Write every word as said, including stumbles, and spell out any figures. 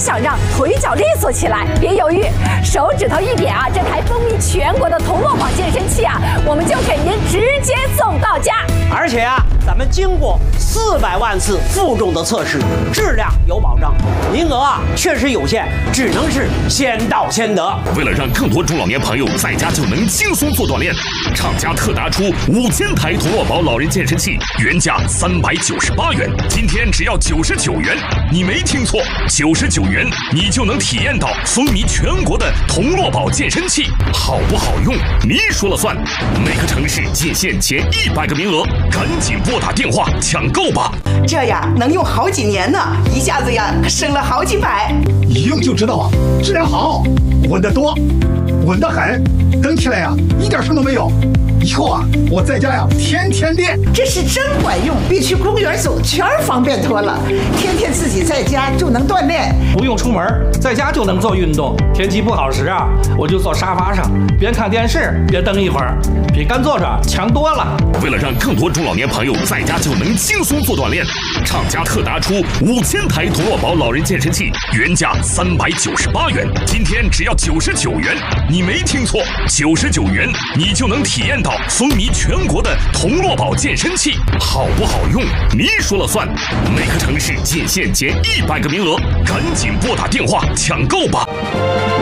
想让腿脚利索起来，别犹豫，手指头一点啊，这台风靡全国的同乐宝健身器啊，我们就给您直接送到家。 而且啊，咱们经过四百万次负重的测试，质量有保障，名额啊确实有限，只能是先到先得。 为了让更多中老年朋友在家就能轻松做锻炼，厂家特打出五千台同乐宝老人健身器，原价三百九十八元，今天只要九十九元。你没听错，九十九元你就能体验到风靡全国的同乐宝健身器，好不好用你说了算。每个城市仅限前一百个名额，赶紧拨打电话抢购吧。 这呀能用好几年呢，一下子呀省了好几百。 一用就知道啊，质量好，稳得多，稳得很，蹬起来呀一点声都没有。以后啊，我在家呀天天练， 这是真管用，比去公园走圈方便多了。天天自己在家就能锻炼， 不用出门，在家就能做运动。天气不好时啊，我就坐沙发上，边看电视边蹬一会儿，比干坐着强多了。 为了让更多中老年朋友在家就能轻松做锻炼，厂家特打出五千台同乐宝老人健身器，原价三百九十八元，今天只要九十九元。你没听错，九十九元你就能体验到风靡全国的同乐宝健身器，好不好用你说了算。每个城市仅限前一百个名额，赶紧拨打电话抢购吧。